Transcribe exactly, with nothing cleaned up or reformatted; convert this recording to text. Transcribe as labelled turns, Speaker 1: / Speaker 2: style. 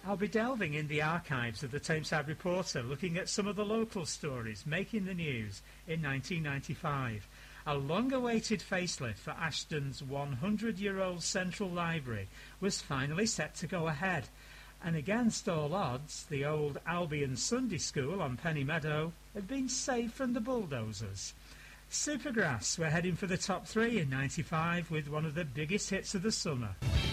Speaker 1: I'll be delving in the archives of the Tameside Reporter, looking at some of the local stories making the news in nineteen ninety-five. A long-awaited facelift for Ashton's one hundred year old Central Library was finally set to go ahead, and against all odds, the old Albion Sunday School on Penny Meadow had been saved from the bulldozers. Supergrass were heading for the top three in ninety-five with one of the biggest hits of the summer.